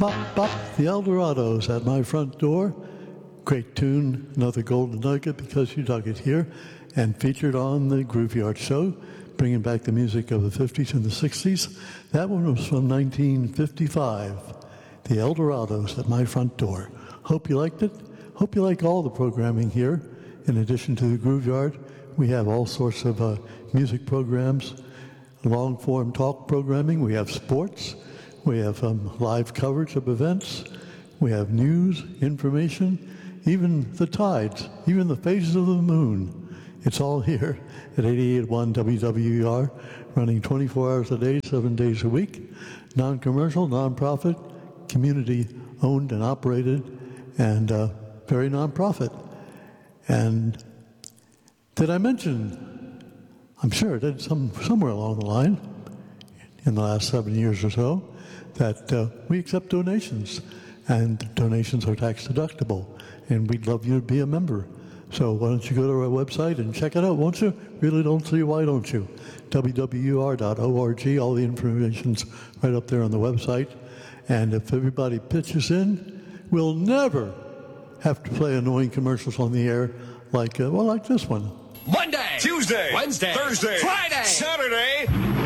Bop, bop, the Eldorados at my front door. Great tune, another golden nugget because you dug it here, and featured on the Grooveyard Show, bringing back the music of the 50s and the 60s. That one was from 1955, the Eldorados at my front door. Hope you liked it. Hope you like all the programming here. In addition to the Grooveyard, we have all sorts of music programs, long-form talk programming. We have sports. We have live coverage of events. We have news, information, even the tides, even the phases of the moon. It's all here at 88.1 WWER, running 24 hours a day, 7 days a week. Non-commercial, non-profit, community-owned and operated, and very non-profit. And did I mention, I'm sure I did somewhere along the line, in the last 7 years or so, that we accept donations, and donations are tax deductible, and we'd love you to be a member. So why don't you go to our website and check it out, won't you? Really don't see why don't you? WWR.org, all the information's right up there on the website. And if everybody pitches in, we'll never have to play annoying commercials on the air like this one. Monday, Tuesday, Wednesday, Thursday, Friday, Saturday,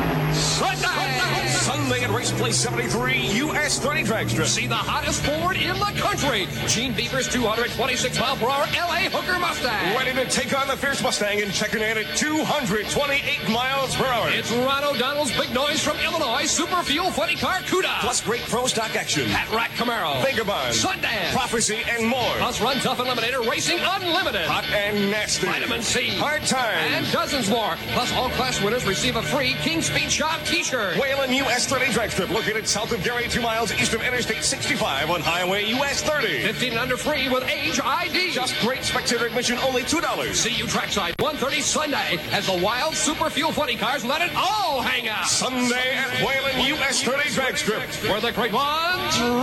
Sunday at Race Place 73, U.S. 30 drag strip. See the hottest Ford in the country, Gene Beaver's 226-mile-per-hour L.A. Hooker Mustang. Ready to take on the fierce Mustang and checking in at 228 miles per hour. It's Ron O'Donnell's Big Noise from Illinois, Super Fuel Funny Car CUDA. Plus great pro stock action. Hat Rack Camaro. Vagabond. Sundance. Prophecy and more. Plus Run Tough Eliminator Racing Unlimited. Hot and nasty. Vitamin C. Hard Times. And dozens more. Plus all class winners receive a free King Speed Shop t-shirt. Whalen U.S. 30 drag strip located south of Gary, 2 miles east of Interstate 65 on Highway U.S. 30. 15 and under free with age ID. Just great spectator admission, only $2. See you trackside 1:30 Sunday as the wild Super Fuel Funny Cars let it all hang out. Sunday at Whalen U.S. 30 drag strip, where the great ones